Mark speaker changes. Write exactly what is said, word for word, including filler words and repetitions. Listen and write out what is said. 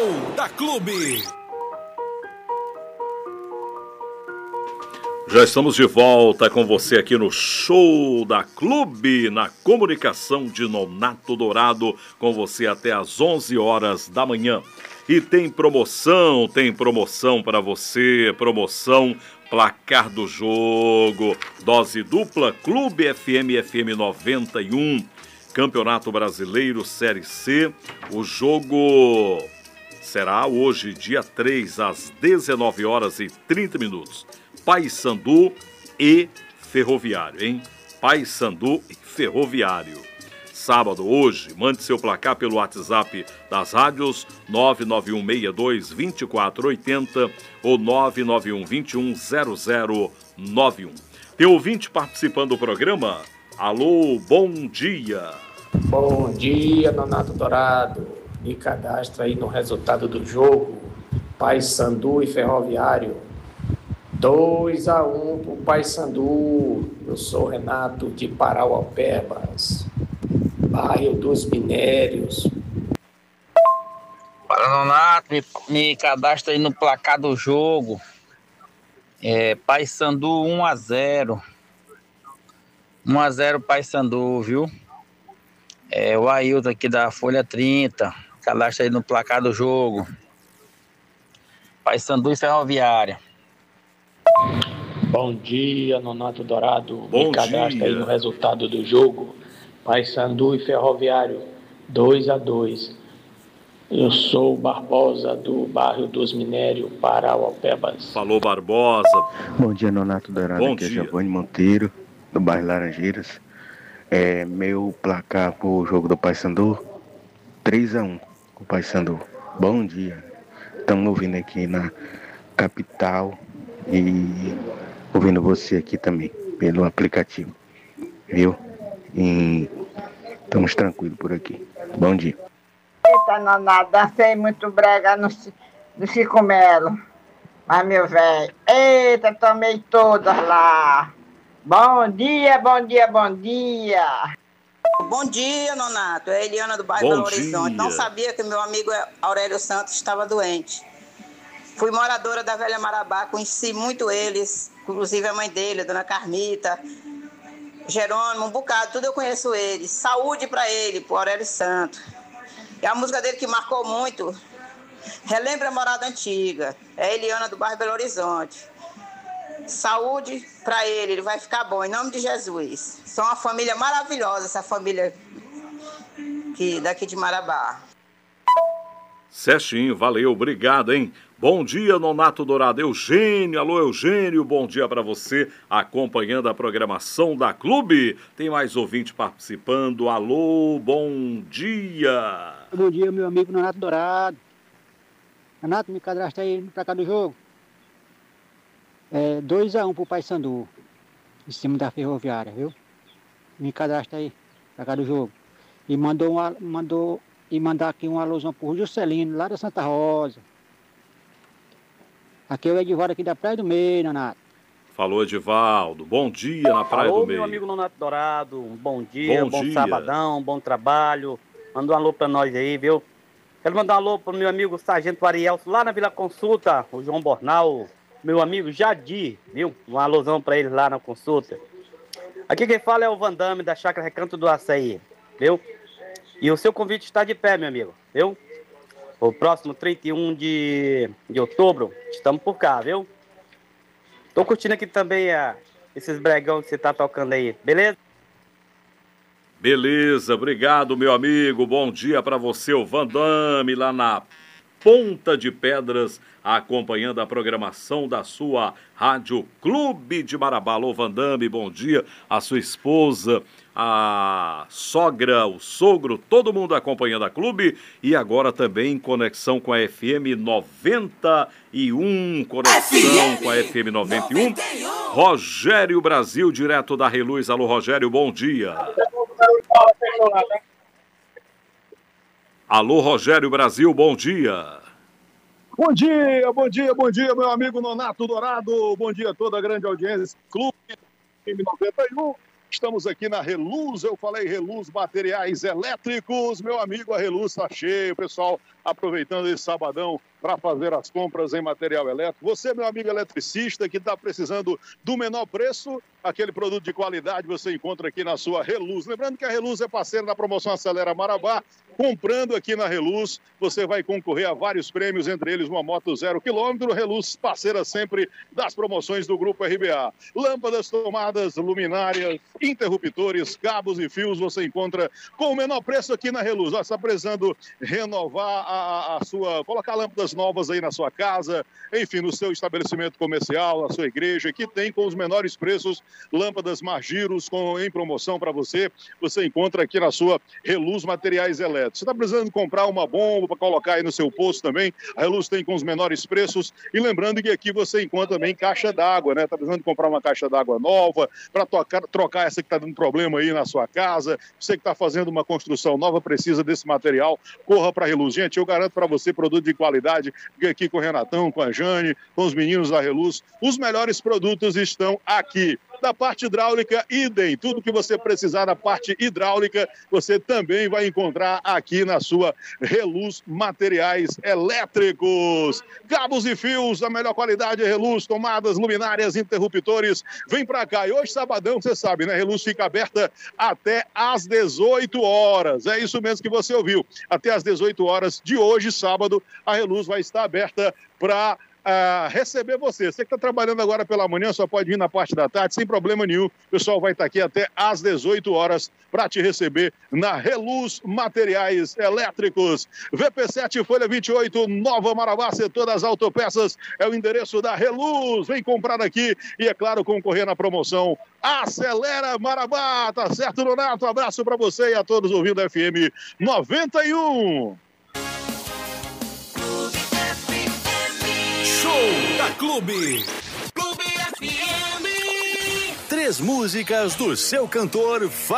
Speaker 1: Show da Clube.
Speaker 2: Já estamos de volta com você aqui no Show da Clube, na comunicação de Nonato Dourado, com você até às onze horas da manhã. E tem promoção, tem promoção para você, promoção Placar do Jogo, dose dupla Clube F M, F M noventa e um, Campeonato Brasileiro Série C. O jogo será hoje, dia três, às dezenove horas e trinta minutos. Paysandu e Ferroviário, hein? Paysandu e Ferroviário. Sábado, hoje, mande seu placar pelo WhatsApp das rádios nove nove um seis dois, dois quatro oito zero ou nove nove um, dois um zero zero nove um. Tem ouvinte participando do programa? Alô, bom dia.
Speaker 3: Bom dia, Nonato Dourado. Me cadastra aí no resultado do jogo. Paysandu e Ferroviário. dois a um pro Paysandu. Eu sou Renato de Parauapebas, bairro dos Minérios.
Speaker 4: Para Nonato, me, me cadastra aí no placar do jogo. É, Paysandu um a zero. um a zero Paysandu, viu? É o Ailton aqui da Folha trinta. Cadastra aí no placar do jogo. Paysandu e Ferroviária.
Speaker 3: Bom dia, Nonato Dourado.
Speaker 2: Bom
Speaker 3: Me cadastra
Speaker 2: dia.
Speaker 3: aí no resultado do jogo. Paysandu e Ferroviário, dois a dois. Eu sou o Barbosa do bairro dos Minérios, Parauapebas.
Speaker 2: Falou, Barbosa.
Speaker 5: Bom dia, Nonato Dourado.
Speaker 2: Bom
Speaker 5: Aqui
Speaker 2: dia.
Speaker 5: é Giovanni Monteiro, do bairro Laranjeiras. É, meu placar pro jogo do Paysandu, três a um, o Paysandu. Bom dia. Estamos ouvindo aqui na capital e ouvindo você aqui também, pelo aplicativo. Viu? E estamos tranquilos por aqui. Bom dia.
Speaker 6: Eita, Nonato, dancei muito brega no, no Chico Melo. Mas, meu velho, eita, tomei todas lá. Bom dia, bom dia, bom dia.
Speaker 7: Bom dia, Nonato. É a Eliana do bairro
Speaker 2: Bom
Speaker 7: Belo Horizonte.
Speaker 2: dia.
Speaker 7: Não sabia que meu amigo Aurélio Santos estava doente. Fui moradora da Velha Marabá, conheci muito eles, inclusive a mãe dele, a dona Carmita, Jerônimo, um bocado, tudo eu conheço eles. Saúde para ele, pro Aurélio Santos. E a música dele que marcou muito, relembra a morada antiga. É a Eliana do bairro Belo Horizonte. Saúde para ele, ele vai ficar bom, em nome de Jesus. São uma família maravilhosa, essa família que, daqui de Marabá.
Speaker 2: Certinho, valeu, obrigado, hein? Bom dia, Nonato Dourado. Eugênio, alô, Eugênio, bom dia para você, acompanhando a programação da Clube. Tem mais ouvinte participando. Alô, bom dia.
Speaker 8: Bom dia, meu amigo Nonato Dourado. Nonato, me cadastra aí pra cá do jogo. É dois a um pro Paysandu, em cima da Ferroviária, viu? Me cadastra aí pra cá do jogo. E mandou, uma, mandou e mandar aqui uma alusão pro Juscelino, lá da Santa Rosa. Aqui é o Edivaldo aqui da Praia do Meio, Nonato.
Speaker 2: Falou, Edivaldo. Bom dia na Praia
Speaker 9: Alô,
Speaker 2: do Meio.
Speaker 9: meu amigo Nonato Dourado. Um bom dia,
Speaker 2: Bom
Speaker 9: um bom
Speaker 2: dia.
Speaker 9: sabadão, um bom trabalho. Manda um alô pra nós aí, viu? Quero mandar um alô pro meu amigo Sargento Arielso, lá na Vila Consulta, o João Bornal, meu amigo Jadir, viu? Um alôzão pra ele lá na consulta. Aqui quem fala é o Vandame, da Chácara Recanto do Açaí, viu? E o seu convite está de pé, meu amigo, viu? O próximo trinta e um de, de outubro, estamos por cá, viu? Tô curtindo aqui também a, esses bregão que você tá tocando aí, beleza?
Speaker 2: Beleza, obrigado, meu amigo. Bom dia para você, o Vandame, lá na Ponta de Pedras, acompanhando a programação da sua Rádio Clube de Marabá. Alô, Vandame, bom dia. A sua esposa, a sogra, o sogro, todo mundo acompanhando a Clube. E agora também em conexão com a F M noventa e um, conexão com a F M noventa e um. Rogério Brasil, direto da Reluz. Alô, Rogério, bom dia. Alô, Rogério Brasil, bom dia.
Speaker 10: Bom dia, bom dia, bom dia, meu amigo Nonato Dourado. Bom dia a toda a grande audiência. Clube F M noventa e um. Estamos aqui na Reluz, eu falei Reluz Materiais Elétricos. Meu amigo, a Reluz está cheio, pessoal, aproveitando esse sabadão para fazer as compras em material elétrico. Você, meu amigo eletricista, que está precisando do menor preço, aquele produto de qualidade você encontra aqui na sua Reluz. Lembrando que a Reluz é parceira da promoção Acelera Marabá. Comprando aqui na Reluz, você vai concorrer a vários prêmios, entre eles uma moto zero quilômetro. Reluz, parceira sempre das promoções do Grupo R B A. Lâmpadas, tomadas, luminárias, interruptores, cabos e fios, você encontra com o menor preço aqui na Reluz. Você está precisando renovar a, a sua, colocar lâmpadas novas aí na sua casa, enfim, no seu estabelecimento comercial, na sua igreja, que tem com os menores preços, lâmpadas Margiros com, em promoção para você. Você encontra aqui na sua Reluz Materiais Elétricos. Você está precisando comprar uma bomba para colocar aí no seu posto também, a Reluz tem com os menores preços. E lembrando que aqui você encontra também caixa d'água, né? Está precisando comprar uma caixa d'água nova para trocar essa que está dando problema aí na sua casa. Você que está fazendo uma construção nova, precisa desse material, corra para a Reluz. Gente, eu garanto para você produto de qualidade, aqui com o Renatão, com a Jane, com os meninos da Reluz. Os melhores produtos estão aqui. Da parte hidráulica, idem. Tudo que você precisar da parte hidráulica, você também vai encontrar aqui na sua Reluz Materiais Elétricos. Cabos e fios, a melhor qualidade é Reluz, tomadas, luminárias, interruptores. Vem pra cá. E hoje, sabadão, você sabe, né? Reluz fica aberta até às dezoito horas. É isso mesmo que você ouviu. Até às dezoito horas de hoje, sábado, a Reluz vai estar aberta para Uh, receber você. Você que está trabalhando agora pela manhã, só pode vir na parte da tarde, sem problema nenhum. O pessoal vai estar aqui até às dezoito horas para te receber na Reluz Materiais Elétricos. V P sete, Folha vinte e oito, Nova Marabá, setor das autopeças, é o endereço da Reluz. Vem comprar aqui e, é claro, concorrer na promoção Acelera Marabá. Tá certo, Donato? Um abraço para você e a todos ouvindo F M noventa e um.
Speaker 1: Show da Clube. Clube F M. Três músicas do seu cantor